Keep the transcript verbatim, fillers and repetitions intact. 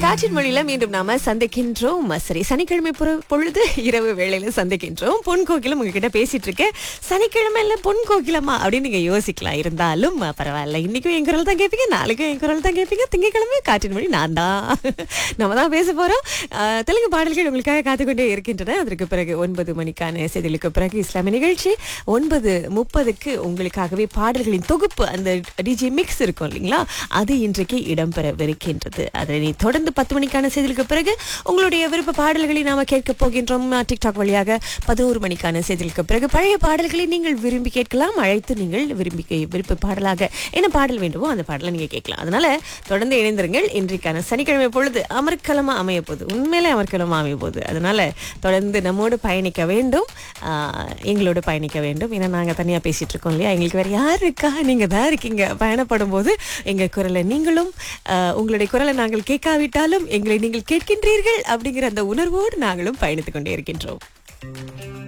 காற்றின் மொழியில மீண்டும் நாம சந்திக்கின்றோம். சரி, சனிக்கிழமை பொறு- பொழுது இரவு வேளையில சந்திக்கின்றோம். பொன் கோகிலம் உங்ககிட்ட பேசிட்டு இருக்கேன். சனிக்கிழமை இல்ல பொன் கோகிலமா அப்படின்னு நீங்க யோசிக்கலாம். இருந்தாலும் அஹ், பரவாயில்ல, இன்னைக்கும் என் குரல் தான் கேட்பீங்க, நாளைக்கும் என் குரல் தான் கேட்பீங்க. திங்கக்கிழமை காற்றின் மொழி நான் தான் நம்ம தான் பேச போறோம். அஹ், தெலுங்கு பாடல்கள் உங்களுக்காக காத்துக்கொண்டே இருக்கின்றன. அதற்கு பிறகு ஒன்பது மணிக்கான செய்திகளுக்கு பிறகு இஸ்லாமிய நிகழ்ச்சி, ஒன்பது முப்பதுக்கு உங்களுக்காகவே பாடல்களின் தொகுப்பு, அந்த டிஜே மிக்ஸ் இருக்கும் இல்லைங்களா, அது இன்றைக்கு இடம்பெறவிருக்கின்றது. அதனை தொடர்ந்து பத்து மணிக்கான செய்திகளுக்கு பிறகு உங்களுடைய விருப்ப பாடல்களை நாம கேட்க போகின்றோம். டிக்டாக் வழியாக பதினோரு மணிக்கான செய்திகளுக்கு பிறகு பழைய பாடல்களை நீங்கள் விரும்பி கேட்கலாம். அழைத்து நீங்கள் விரும்பி கே- விருப்ப பாடலாக என்ன பாடல் வேண்டுமோ அந்த பாடலை நீங்க கேட்கலாம். அதனால தொடர்ந்து இணைந்திருங்கள். இன்றைக்கான சனிக்கிழமை பொழுது அமர்க்கலமா அமைய போகுது, உண்மையிலே அமர்க்கலமா அமைய போகுது. அதனால தொடர்ந்து நம்மோடு பயணிக்க வேண்டும், ஆஹ், எங்களோடு பயணிக்க வேண்டும். ஏன்னா நாங்க தனியா பேசிட்டு இருக்கோம் இல்லையா, எங்களுக்கு வேற யார் இருக்கா, நீங்க தான் இருக்கீங்க. பயணப்படும் போது எங்க குரலை நீங்களும், ஆஹ், உங்களுடைய குரலை நாங்கள் கேட்காவிட்டாலும் எங்களை நீங்கள் கேட்கின்றீர்கள் அப்படிங்கிற அந்த உணர்வோடு நாங்களும் பயணித்துக் கொண்டே இருக்கின்றோம்.